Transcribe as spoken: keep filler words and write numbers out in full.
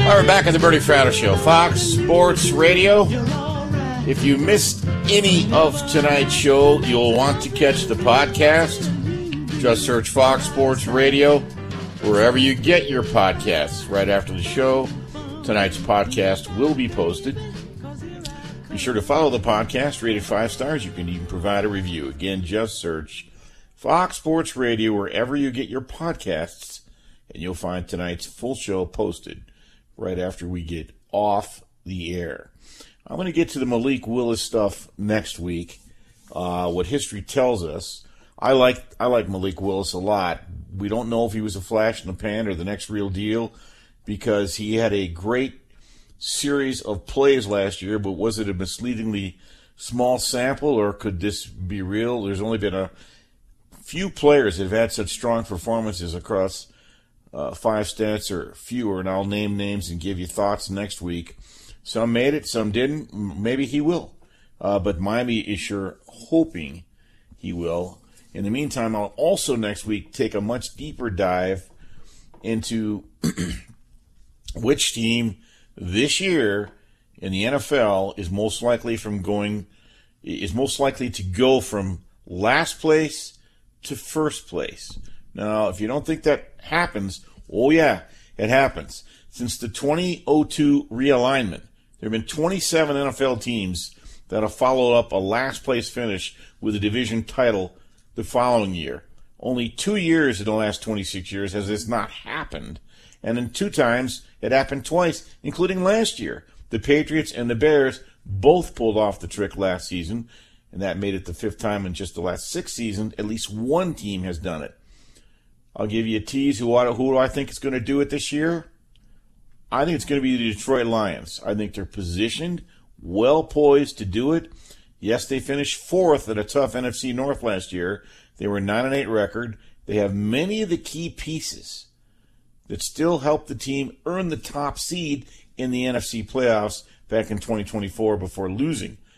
All right, back at the Bernie Fratto Show, Fox Sports Radio. If you missed any of tonight's show, you'll want to catch the podcast. Just search Fox Sports Radio wherever you get your podcasts. Right after the show, tonight's podcast will be posted. Be sure to follow the podcast, rate it five stars. You can even provide a review. Again, just search Fox Sports Radio wherever you get your podcasts, and you'll find tonight's full show posted right after we get off the air. I'm going to get to the Malik Willis stuff next week, uh, what history tells us. I like I like Malik Willis a lot. We don't know if he was a flash in the pan or the next real deal because he had a great series of plays last year, but was it a misleadingly small sample or could this be real? There's only been a few players that have had such strong performances across uh, five stats or fewer, and I'll name names and give you thoughts next week. Some made it, some didn't. Maybe he will. Uh, but Miami is sure hoping he will. In the meantime, I'll also next week take a much deeper dive into which team this year in the N F L is most likely from going is most likely to go from last place to first place. Now, if you don't think that happens, oh yeah, it happens. Since the twenty oh two realignment, there have been twenty-seven N F L teams that have followed up a last place finish with a division title the following year. Only two years in the last twenty-six years has this not happened. And in two times, it happened twice, including last year. The Patriots and the Bears both pulled off the trick last season, and that made it the fifth time in just the last six seasons. At least one team has done it. I'll give you a tease. Who, who do I think is going to do it this year? I think it's going to be the Detroit Lions. I think they're positioned, well poised to do it. Yes, they finished fourth at a tough N F C North last year. They were nine and eight record. They have many of the key pieces that still help the team earn the top seed in the N F C playoffs back in twenty twenty-four before losing